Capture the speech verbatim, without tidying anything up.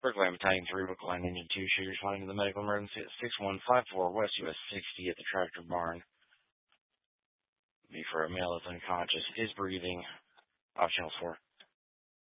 Brooklyn Battalion three, Brookline Engine two, shooters responding to the medical emergency at six one five four West U S sixty at the tractor barn. Be for a male that's unconscious, is breathing. Option four.